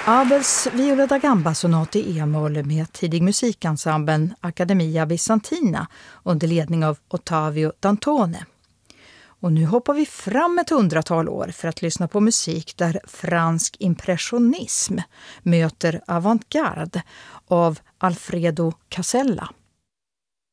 Abels Viola da Gamba-sonat i e-moll med tidig musikensemblen Accademia Bizantina under ledning av Ottavio Dantone. Och nu hoppar vi fram ett 100-tal år för att lyssna på musik där fransk impressionism möter avantgarde av Alfredo Casella.